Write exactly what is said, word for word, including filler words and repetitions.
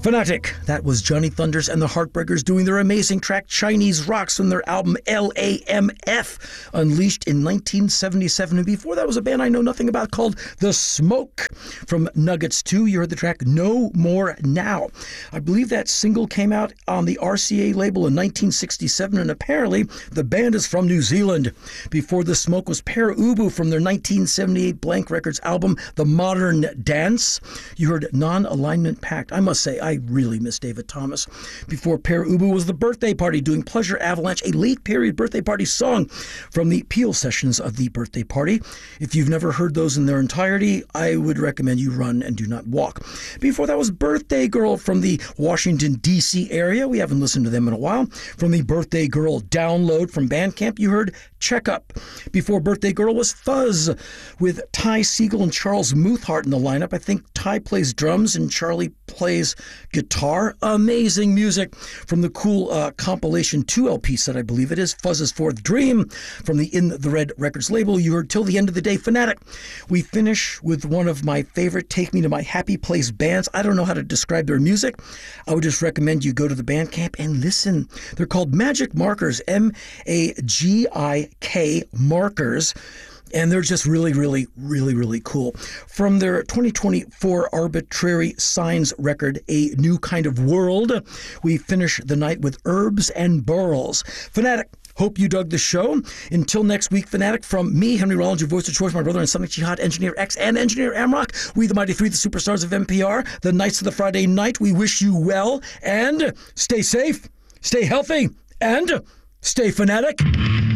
Fanatic. That was Johnny Thunders and the Heartbreakers doing their amazing track Chinese Rocks from their album L A M F, unleashed in nineteen seventy-seven. And before that was a band I know nothing about called The Smoke. From Nuggets two, you heard the track No More Now. I believe that single came out on the R C A label in nineteen sixty-seven, and apparently the band is from New Zealand. Before The Smoke was Pere Ubu from their nineteen seventy-eight Blank Records album The Modern Dance. You heard Non-Alignment Pact. I must say, I really miss David Thomas. Before Pere Ubu was The Birthday Party doing Pleasure Avalanche, a late period birthday party song from the Peel sessions of The Birthday Party. If you've never heard those in their entirety, I would recommend you run and do not walk. Before that was Birthday Girl from the Washington, D C area. We haven't listened to them in a while. From the Birthday Girl download from Bandcamp, you heard Check Up. Before Birthday Girl was Fuzz with Ty Siegel and Charles Muthart in the lineup. I think Ty plays drums and Charlie plays guitar. Amazing music from the cool uh, compilation two L P set, I believe it is, Fuzz's Fourth Dream from the In the Red Records label. You heard Till the End of the Day Fanatic. We finish with one of my favorite Take Me to My Happy Place bands. I don't know how to describe their music. I would just recommend you go to the Bandcamp and listen. They're called Magic Markers, M A G I K Markers. And they're just really, really, really, really cool. From their twenty twenty-four Arbitrary Signs record, A New Kind of World, we finish the night with Herbs and Burls. Fanatic, hope you dug the show. Until next week, Fanatic, from me, Henry Rollins, your voice of choice, my brother and Sonic Jihad, Engineer X, and Engineer Amrock, we the Mighty Three, the superstars of N P R, the Knights of the Friday Night, we wish you well, and stay safe, stay healthy, and stay fanatic.